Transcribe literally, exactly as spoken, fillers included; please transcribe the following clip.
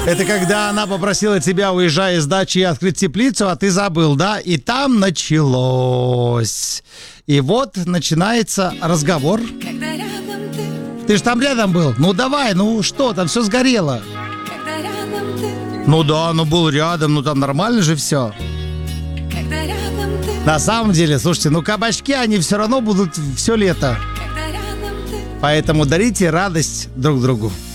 Это когда она попросила тебя, уезжая из дачи, открыть теплицу, а ты забыл, да? И там началось. И вот начинается разговор. Когда рядом ты, Ты же там рядом был. Ну давай, ну что, там все сгорело. когда рядом ты, Ну да, ну был рядом, ну там нормально же все. когда рядом ты, На самом деле, слушайте, ну кабачки, они все равно будут все лето. когда рядом ты. Поэтому дарите радость друг другу.